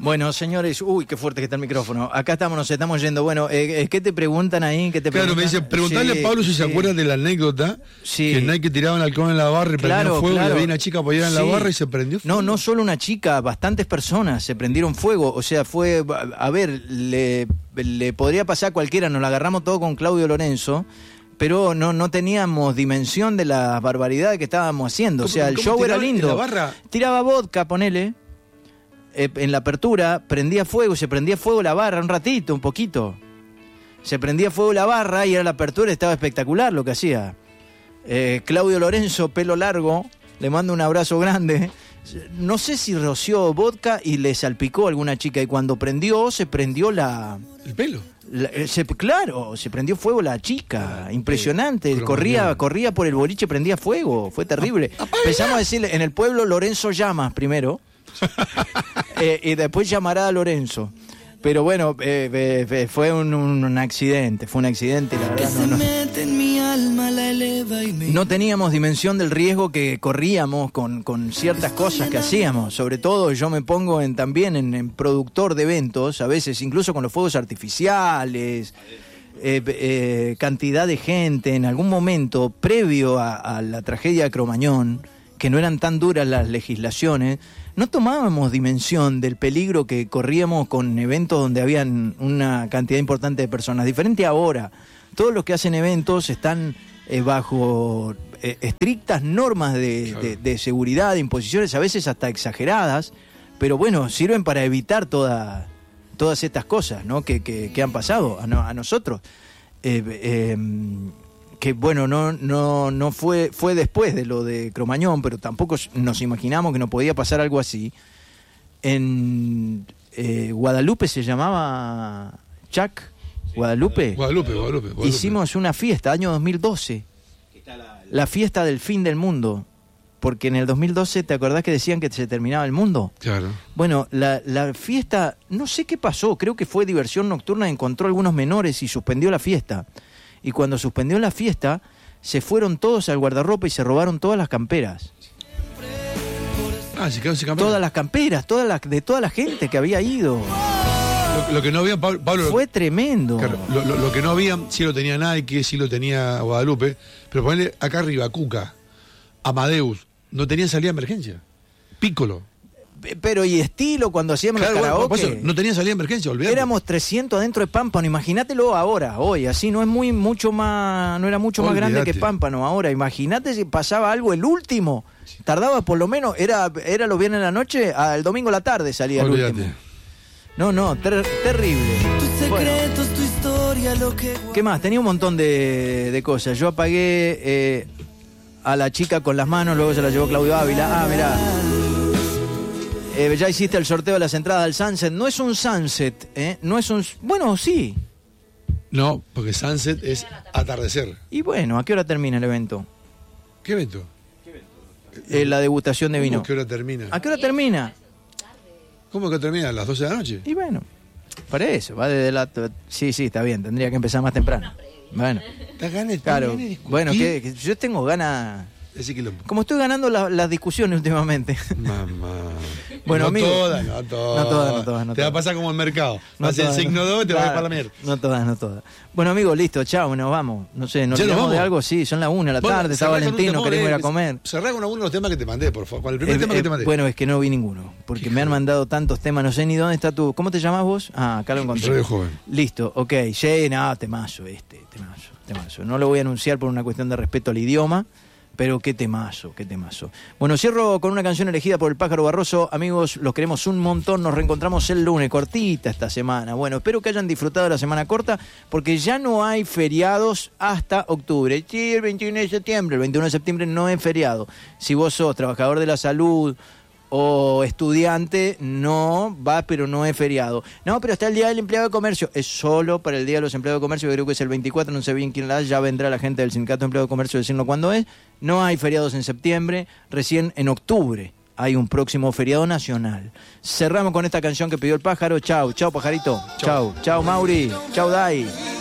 Bueno, señores, uy, qué fuerte que está el micrófono. Acá estamos, nos estamos yendo. Bueno, ¿qué te preguntan ahí? ¿Qué te claro, preguntan? me dice, preguntale a Pablo si se acuerdan de la anécdota que Nike tiraba un halcón en la barra y prendió fuego, y había una chica apoyada en la barra y se prendió fuego. No solo una chica, bastantes personas se prendieron fuego. O sea, fue, a ver, le podría pasar a cualquiera, nos la agarramos todo con Claudio Lorenzo, pero no teníamos dimensión de la barbaridad que estábamos haciendo. O sea, el show era lindo. ¿En la barra? Tiraba vodka, ponele. En la apertura prendía fuego, se prendía fuego la barra un ratito, un poquito. Se prendía fuego la barra y era la apertura, estaba espectacular lo que hacía. Claudio Lorenzo, pelo largo, le mando un abrazo grande. No sé si roció vodka y le salpicó a alguna chica y cuando prendió, se prendió ¿El pelo? Claro, se prendió fuego la chica, impresionante, corría por el boliche, prendía fuego, fue terrible. Empezamos a decirle, en el pueblo Lorenzo Llamas primero, y después llamará a Lorenzo. Pero bueno, fue un accidente, la verdad. No teníamos dimensión del riesgo que corríamos con ciertas cosas que hacíamos. Sobre todo yo me pongo también en productor de eventos, a veces incluso con los fuegos artificiales, cantidad de gente. En algún momento, previo a la tragedia de Cromañón, que no eran tan duras las legislaciones, no tomábamos dimensión del peligro que corríamos con eventos donde habían una cantidad importante de personas. Diferente ahora, todos los que hacen eventos están bajo estrictas normas de seguridad, de imposiciones, a veces hasta exageradas, pero bueno, sirven para evitar todas estas cosas, ¿no? que han pasado a nosotros. Que bueno, no fue después de lo de Cromañón, pero tampoco nos imaginamos que nos podía pasar algo así. En Guadalupe se llamaba Chuck, Guadalupe. Hicimos una fiesta, año 2012, la fiesta del fin del mundo, porque en el 2012, ¿te acordás que decían que se terminaba el mundo? Claro. Bueno, la fiesta, no sé qué pasó, creo que fue diversión nocturna, encontró algunos menores y suspendió la fiesta. Y cuando suspendió la fiesta, se fueron todos al guardarropa y se robaron todas las camperas. ¿Se quedaron sin camperas? Todas las camperas, de toda la gente que había ido. Lo que no había, Pablo... Fue tremendo. Claro, lo que no había, sí lo tenía Nike, sí lo tenía Guadalupe, pero ponele acá arriba, Cuca, Amadeus, no tenían salida de emergencia. Piccolo. Pero y estilo cuando hacíamos los karaoke. Bueno, no tenía salida de emergencia, olvidate. Éramos 300 adentro de Pámpano, imagínatelo ahora, hoy, así no era mucho más grande que Pámpano ahora. Imagínate si pasaba algo el último. Tardaba por lo menos, era los viernes de la noche, el domingo a la tarde salía el último. No, terrible. Tus secretos, tu historia, lo que... ¿Qué más? Tenía un montón de cosas. Yo apagué a la chica con las manos, luego se la llevó Claudio Ávila. Mirá. Ya hiciste el sorteo de las entradas al Sunset. No es un Sunset, no es un... Bueno, sí. No, porque Sunset es atardecer. Y bueno, ¿a qué hora termina el evento? ¿Qué evento? La degustación de vino. ¿A qué hora termina? ¿A qué hora termina? ¿Cómo que termina? ¿A las 12 de la noche? Y bueno, para eso, va desde la... Sí, está bien, tendría que empezar más temprano. Bueno. ¿Estás ganas? Claro. Bueno, que yo tengo ganas... Como estoy ganando las discusiones últimamente. Mamá. Bueno, amigo. No todas. Te va a pasar como el mercado. Vas el signo 2 y te vas a ir para la mierda. No todas. Bueno, amigo, listo, chao, nos vamos. No sé, ¿nos olvidamos de algo? Sí, son las 1 de la tarde, está Valentino, queremos ir a comer. Cerrá con uno de los temas que te mandé, por favor. Con el primer tema que te mandé. Bueno, es que no vi ninguno, porque me han mandado tantos temas, no sé ni dónde está tú. ¿Cómo te llamas vos? Acá lo encontré. Radio Joven. Listo, ok. Temazo. No lo voy a anunciar por una cuestión de respeto al idioma. Pero qué temazo. Bueno, cierro con una canción elegida por el Pájaro Barroso. Amigos, los queremos un montón. Nos reencontramos el lunes, cortita esta semana. Bueno, espero que hayan disfrutado de la semana corta, porque ya no hay feriados hasta octubre. Sí, el 21 de septiembre. El 21 de septiembre no es feriado. Si vos sos trabajador de la salud o estudiante, no va, pero no es feriado. No, pero está el Día del Empleado de Comercio. Es solo para el Día de los Empleados de Comercio, que creo que es el 24, no sé bien quién la da. Ya vendrá la gente del Sindicato de Empleados de Comercio a decirnos cuándo es. No hay feriados en septiembre, recién en octubre hay un próximo feriado nacional. Cerramos con esta canción que pidió el pájaro. Chau, pajarito. Chau, Mauri. Chau, Dai.